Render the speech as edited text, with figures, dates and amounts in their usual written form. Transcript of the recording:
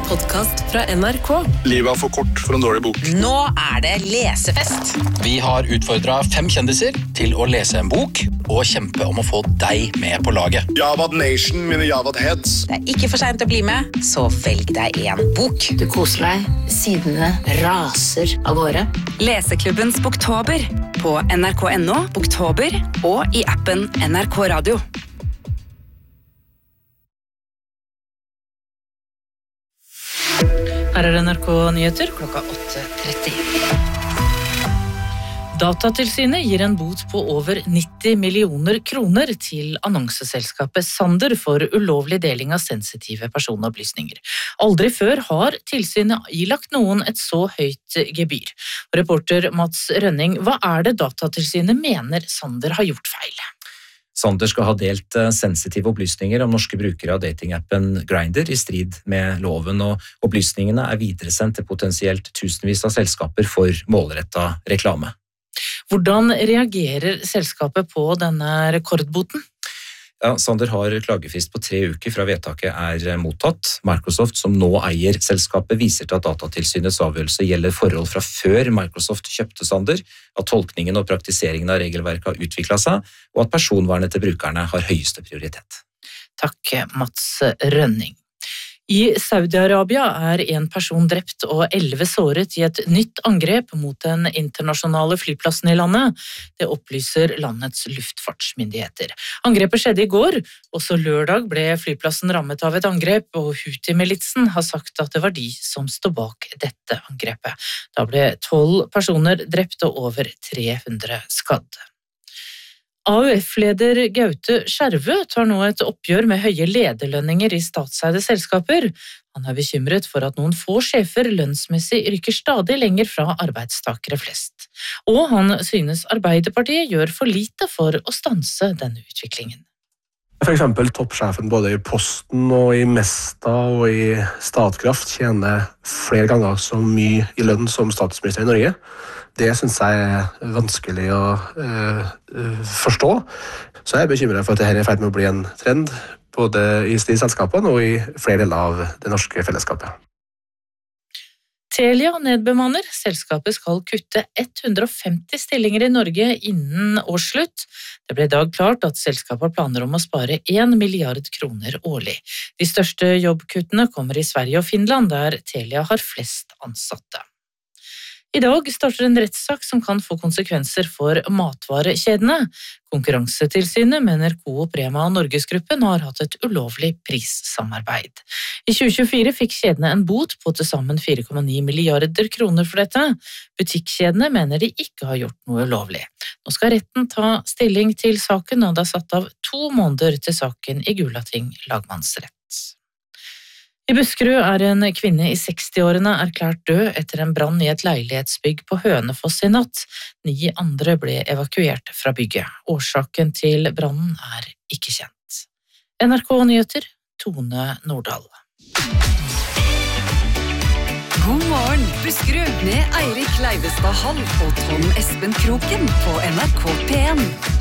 podcast fra NRK. Livet for kort for en dårlig bok. Nå det lesefest. Vi har utfordret 5 kjendiser til å lese en bok og kjempe om å få deg med på laget. Javad Nation, mine Javad Heads. Det ikke for sent å bli med, så velg deg en bok. Du koser deg, sidene raser av gårde. Leseklubbens Boktober på NRK.no, Boktober og i appen NRK Radio. Her NRK Nyheter klokka 8:30. Datatilsynet gir en bot på over 90 millioner kroner til annonseselskapet Sander for ulovlig deling av sensitive personopplysninger. Aldri før har tilsynet ilagt noen et så høyt gebyr. Reporter Mats Rønning, hva det Datatilsynet mener Sander har gjort feil? Sander skal ha delt sensitive opplysninger om norske brukere av datingappen Grindr i strid med loven, og opplysningene videresendt til potensielt tusenvis av selskaper for målrettet reklame. Hvordan reagerer selskapet på denne rekordboten? Ja, Sander har klagefrist på 3 uker fra vedtaket mottatt. Microsoft, som nå eier selskapet, viser til at Datatilsynets avgjørelse gjelder forhold fra før Microsoft kjøpte Sander, at tolkningen og praktiseringen av regelverket har utviklet seg, og at personvernet til brukerne har høyeste prioritet. Takk, Mats Rønning. I Saudi-Arabia en person drept og 11 såret i et nytt angrep mot den internasjonale flyplassen i landet. Det opplyser landets luftfartsmyndigheter. Angrepet skjedde i går. Også lørdag ble flyplassen rammet av et angrep, og Houthi-militsen har sagt at det var de som stod bak dette angrepet. Da ble 12 personer drept og over 300 skadd. AUF-leder Gaute Skjervø tar nå et oppgjør med høye lederlønninger i statseide selskaper. Han bekymret for at noen få sjefer lønnsmessig rykker stadig lenger fra arbeidstakere flest. Og han synes Arbeiderpartiet gjør for lite for å stanse denne utviklingen. For eksempel toppsjefen både i Posten og i Mesta og i Statkraft tjener flere ganger så mye i lønn som statsminister i Norge. Det synes jeg vanskelig å forstå. Så jeg bekymret for at dette i ferd med å bli en trend, både i selskapene og i flere deler av det norske fellesskapet. Telia nedbemanner. Selskapet skal kutte 150 stillinger i Norge innen årsslutt. Det ble i dag klart at selskapet har planer om å spare 1 milliard kroner årlig. De største jobbkuttene kommer i Sverige og Finland, der Telia har flest ansatte. I dag starter en rettssak som kan få konsekvenser for matvarekjedene. Konkurransetilsynet mener Coop, Rema og Norgesgruppen har hatt et ulovlig prissamarbeid. I 2024 fikk kjedene en bot på til sammen 4,9 milliarder kroner for dette. Butikkjedene mener de ikke har gjort noe ulovlig. Nå skal retten ta stilling til saken, og det satt av 2 måneder til saken i Gulating lagmannsrett. I Buskerud en kvinne i 60-årene erklært død etter en brann i et leilighetsbygg på Hønefoss i natt. 9 andre ble evakuert fra bygget. Årsaken til brannen ikke kjent. NRK Nyheter, Tone Nordahl. God morgen, Buskerud, med Eirik Leivestad Hall og Tom Espen Kroken på NRK P1.